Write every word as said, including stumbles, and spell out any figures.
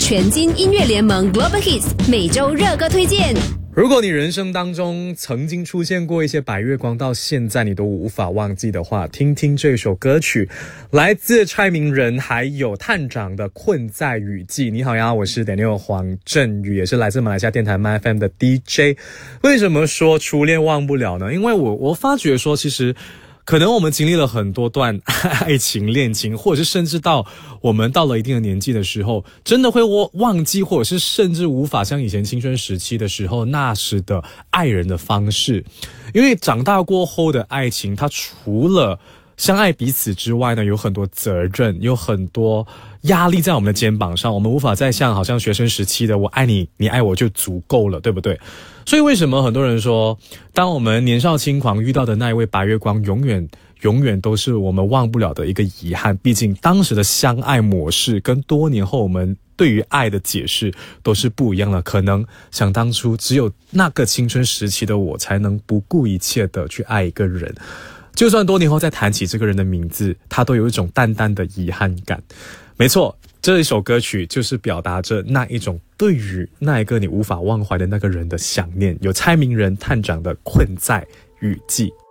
全金音乐联盟 Global Hits 每周热歌推荐。 如果你人生当中曾经出现过一些白月光，到现在你都无法忘记的话，听听这首歌曲，来自蔡明仁还有探长的《困在雨季》。你好呀，我是 Daniel 黄振宇，也是来自马来西亚电台 M F M 的 D J。 为什么说初恋忘不了呢？因为我我发觉说，其实可能我们经历了很多段爱情恋情，或者是甚至到我们到了一定的年纪的时候，真的会忘记，或者是甚至无法像以前青春时期的时候那时的爱人的方式。因为长大过后的爱情，它除了相爱彼此之外呢，有很多责任，有很多压力在我们的肩膀上，我们无法再像好像学生时期的我爱你，你爱我就足够了，对不对？所以为什么很多人说，当我们年少轻狂遇到的那一位白月光，永远永远都是我们忘不了的一个遗憾。毕竟当时的相爱模式跟多年后我们对于爱的解释都是不一样的。可能想当初只有那个青春时期的我才能不顾一切的去爱一个人，就算多年后再谈起这个人的名字，他都有一种淡淡的遗憾感。没错，这一首歌曲就是表达着那一种对于那一个你无法忘怀的那个人的想念。有蔡明仁探长的《困在雨季》。